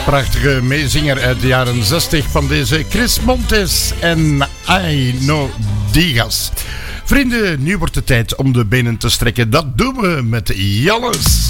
Prachtige meezinger uit de jaren 60 van deze Chris Montes en Aino Diaz. Vrienden, nu wordt het tijd om de benen te strekken. Dat doen we met Jannes.